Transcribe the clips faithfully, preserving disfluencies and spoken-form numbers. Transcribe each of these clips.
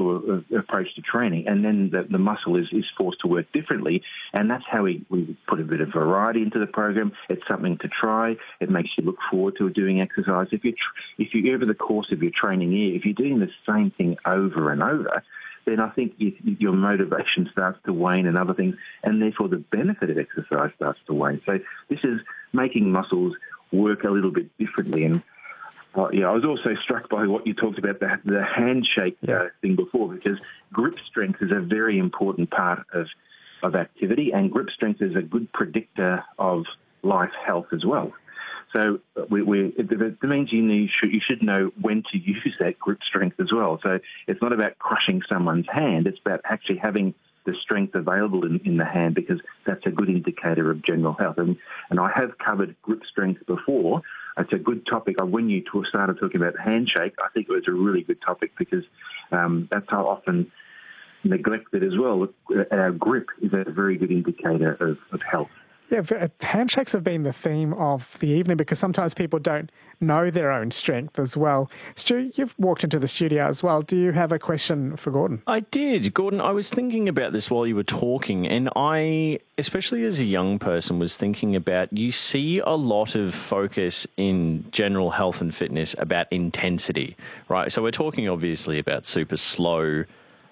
particular uh, approach to training, and then the, the muscle is, is forced to work differently. And that's how we, we put a bit of variety into the program. It's something to try. It makes you look forward to doing exercise. If you if you over the course of your training year, if you're doing the same thing over and over, then I think you, your motivation starts to wane and other things, and therefore the benefit of exercise starts to wane. So this is making muscles work a little bit differently. And uh, yeah, I was also struck by what you talked about, the, the handshake yeah. uh, thing before, because grip strength is a very important part of, of activity, and grip strength is a good predictor of life health as well. So we, we, it, it means you, need, you should know when to use that grip strength as well. So it's not about crushing someone's hand. It's about actually having the strength available in, in the hand, because that's a good indicator of general health. And, and I have covered grip strength before. It's a good topic. When you started talking about handshake, I think it was a really good topic, because um, that's how often neglected as well. Our grip is a very good indicator of, of health. Yeah, handshakes have been the theme of the evening, because sometimes people don't know their own strength as well. Stu, you've walked into the studio as well. Do you have a question for Gordon? I did. Gordon, I was thinking about this while you were talking, and I, especially as a young person, was thinking about, you see a lot of focus in general health and fitness about intensity, right? So we're talking obviously about super slow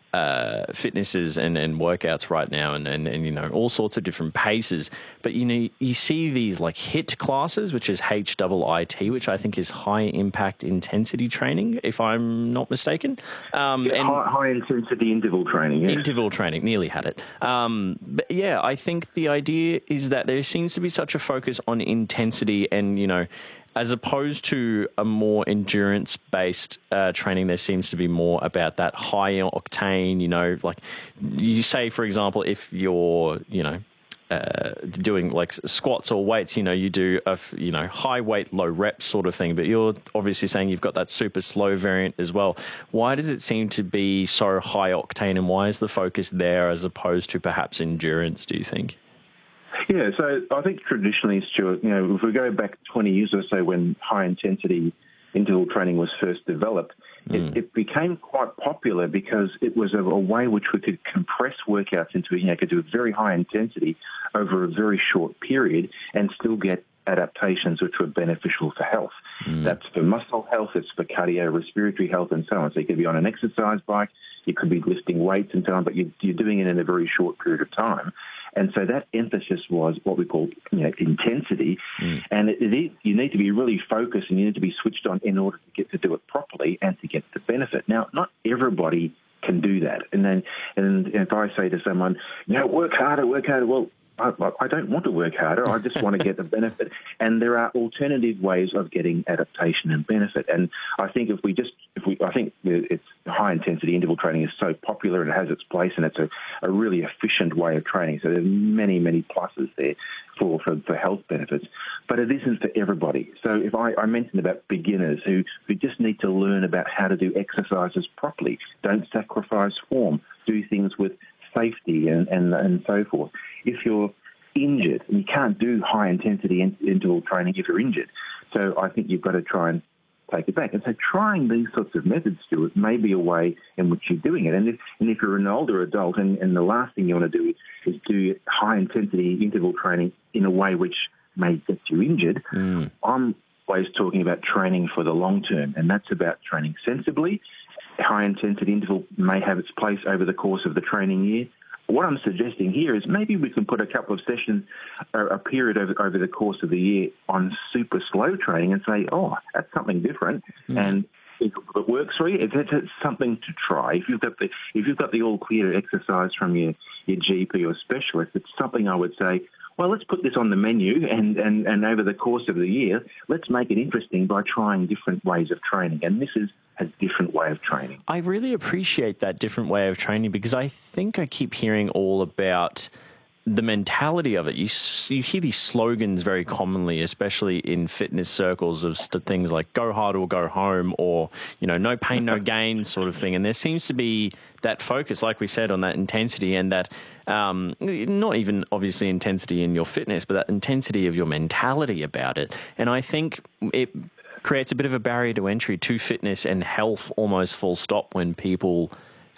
Uh, fitnesses and, and workouts right now, and, and, and, you know, all sorts of different paces. But, you know, you see these like HIIT classes, which is H I I T, which I think is high impact intensity training, if I'm not mistaken. Um, yeah, and high, high intensity interval training. Yes. Interval training, nearly had it. Um, but yeah, I think the idea is that there seems to be such a focus on intensity, and, you know, as opposed to a more endurance-based uh, training, there seems to be more about that high octane, you know, like you say, for example, if you're, you know, uh, doing like squats or weights, you know, you do a, you know, high weight, low rep sort of thing, but you're obviously saying you've got that super slow variant as well. Why does it seem to be so high octane, and why is the focus there as opposed to perhaps endurance, do you think? Yeah, so I think traditionally, Stuart, you know, if we go back twenty years or so when high-intensity interval training was first developed, mm. it, it became quite popular because it was a, a way which we could compress workouts into, you know, could do a very high intensity over a very short period and still get adaptations which were beneficial for health. Mm. That's for muscle health, it's for cardiorespiratory health and so on. So you could be on an exercise bike, you could be lifting weights and so on, but you're, you're doing it in a very short period of time. And so that emphasis was what we call, you know, intensity. Mm. And it, it is, you need to be really focused and you need to be switched on in order to get to do it properly and to get the benefit. Now, not everybody can do that. And then, and if I say to someone, you know, work harder, work harder, well, I, I don't want to work harder. I just want to get the benefit. And there are alternative ways of getting adaptation and benefit. And I think if we just, if we, I think it's high intensity interval training is so popular and it has its place, and it's a, a really efficient way of training. So there's many, many pluses there for, for, for health benefits, but it isn't for everybody. So if I, I mentioned about beginners who, who just need to learn about how to do exercises properly, don't sacrifice form, do things with safety and, and, and so forth. If you're injured, and you can't do high-intensity interval training if you're injured, so I think you've got to try and take it back. And so trying these sorts of methods, Stuart, may be a way in which you're doing it. And if, and if you're an older adult and, and the last thing you want to do is do high-intensity interval training in a way which may get you injured, mm. I'm always talking about training for the long term, and that's about training sensibly. High-intensity interval may have its place over the course of the training year. What I'm suggesting here is maybe we can put a couple of sessions, a, a period over, over the course of the year on super slow training and say, oh, that's something different. Mm. And if it works for you, it's, it's something to try. If you've got the if you've got the all clear exercise from your, your G P or specialist, it's something I would say, well, let's put this on the menu, and, and, and over the course of the year, let's make it interesting by trying different ways of training. And this is a different way of training. I really appreciate that different way of training, because I think I keep hearing all about the mentality of it. You you hear these slogans very commonly, especially in fitness circles, of st- things like "go hard or go home," or, you know, "no pain, no gain" sort of thing. And there seems to be that focus, like we said, on that intensity, and that um, not even obviously intensity in your fitness, but that intensity of your mentality about it. And I think it creates a bit of a barrier to entry to fitness and health, almost full stop, when people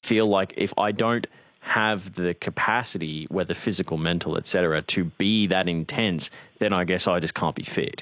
feel like if I don't have the capacity, whether physical, mental, et cetera, to be that intense, then I guess I just can't be fit.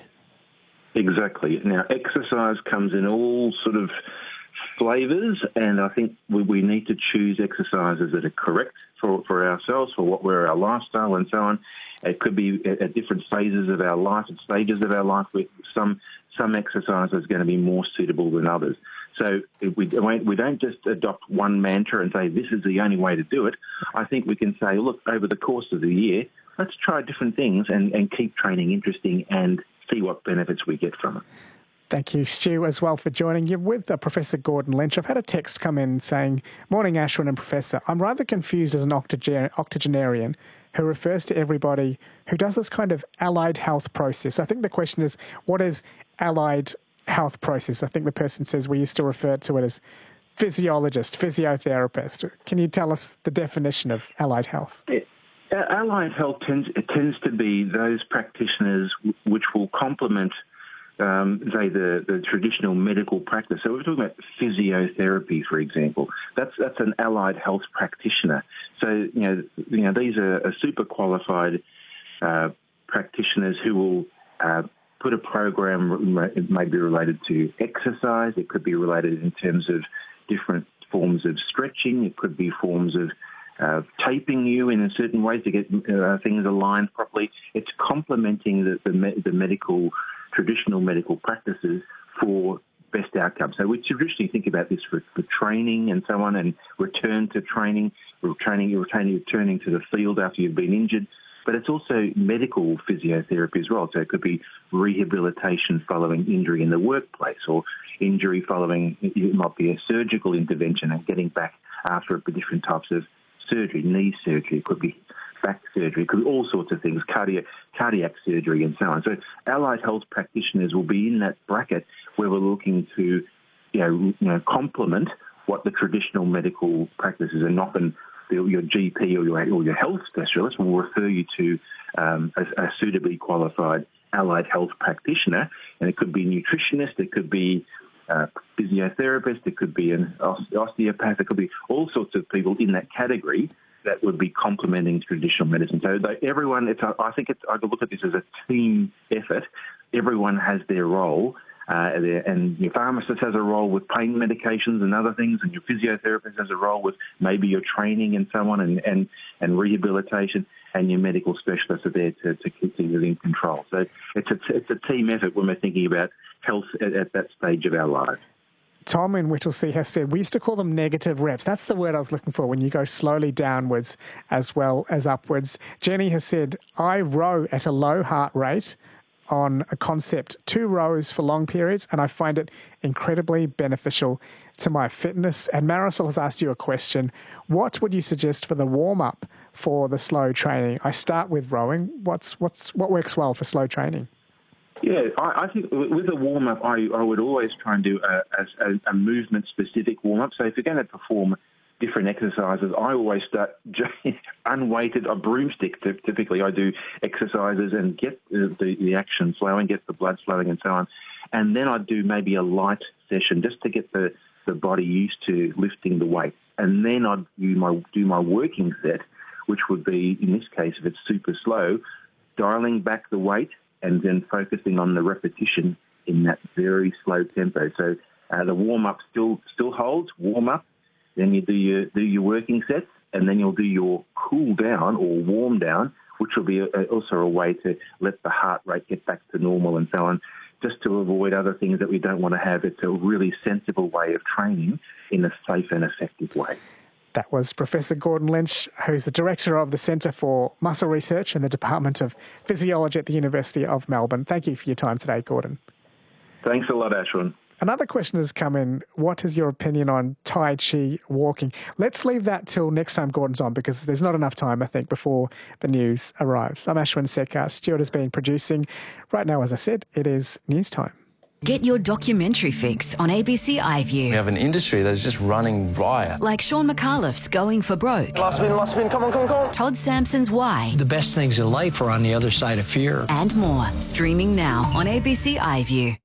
Exactly. Now, exercise comes in all sort of flavours, and I think we, we need to choose exercises that are correct for, for ourselves, for what we're our lifestyle and so on. It could be at, at different phases of our life, at stages of our life, with some some exercise is going to be more suitable than others. So if we, we don't just adopt one mantra and say this is the only way to do it. I think we can say, look, over the course of the year, let's try different things and, and keep training interesting and see what benefits we get from it. Thank you, Stu, as well, for joining you with uh, Professor Gordon Lynch. I've had a text come in saying, "Morning, Ashwin and Professor. I'm rather confused as an octogen- octogenarian who refers to everybody who does this kind of allied health process." I think the question is, what is allied health process? I think the person says we used to refer to it as physiologist, physiotherapist. Can you tell us the definition of allied health? Yeah. Allied health tends, it tends to be those practitioners which will complement Um, say the, the traditional medical practice. So we're talking about physiotherapy, for example. That's that's an allied health practitioner. So you know, you know these are, are super qualified uh, practitioners who will uh, put a program. It may be related to exercise. It could be related in terms of different forms of stretching. It could be forms of uh, taping you in a certain way to get uh, things aligned properly. It's complementing the the, me- the medical. traditional medical practices for best outcomes. So we traditionally think about this for, for training and so on, and return to training, training, returning, returning to the field after you've been injured. But it's also medical physiotherapy as well. So it could be rehabilitation following injury in the workplace, or injury following, it might be a surgical intervention and getting back after different types of surgery, knee surgery, it could be back surgery, could be all sorts of things, cardiac, cardiac surgery and so on. So allied health practitioners will be in that bracket where we're looking to, you know, you know complement what the traditional medical practices, and often your G P or your, or your health specialist will refer you to um, a, a suitably qualified allied health practitioner. And it could be a nutritionist, it could be a physiotherapist, it could be an osteopath, it could be all sorts of people in that category that would be complementing traditional medicine. So everyone, it's a, I think it's, I could look at this as a team effort. Everyone has their role, uh, and your pharmacist has a role with pain medications and other things, and your physiotherapist has a role with maybe your training and so on, and, and, and rehabilitation, and your medical specialists are there to, to keep things in control. So it's a, it's a team effort when we're thinking about health at, at that stage of our lives. Tom in Whittlesea has said, we used to call them negative reps. That's the word I was looking for, when you go slowly downwards as well as upwards. Jenny has said, I row at a low heart rate on a concept, two rows for long periods, and I find it incredibly beneficial to my fitness. And Marisol has asked you a question. What would you suggest for the warm-up for the slow training? I start with rowing. What's what's what works well for slow training? Yeah, I, I think with a warm-up, I, I would always try and do a, a, a movement-specific warm-up. So if you're going to perform different exercises, I always start unweighted, a broomstick. Typically, I do exercises and get the, the, the action flowing, get the blood flowing and so on. And then I do maybe a light session just to get the, the body used to lifting the weight. And then I'd do my, do my working set, which would be, in this case, if it's super slow, dialing back the weight and then focusing on the repetition in that very slow tempo. So uh, the warm-up still still holds, warm-up, then you do your do your working sets, and then you'll do your cool down or warm down, which will be a, also a way to let the heart rate get back to normal and so on, just to avoid other things that we don't want to have. It's a really sensible way of training in a safe and effective way. That was Professor Gordon Lynch, who's the Director of the Centre for Muscle Research in the Department of Physiology at the University of Melbourne. Thank you for your time today, Gordon. Thanks a lot, Ashwin. Another question has come in. What is your opinion on Tai Chi walking? Let's leave that till next time Gordon's on, because there's not enough time, I think, before the news arrives. I'm Ashwin Sekar. Stuart has been producing. Right now, as I said, it is news time. Get your documentary fix on A B C iView. We have an industry that's just running riot. Like Sean McAuliffe's Going for Broke. Last spin, last spin, come on, come on, come on. Todd Sampson's Why. The best things in life are on the other side of fear. And more. Streaming now on A B C iView.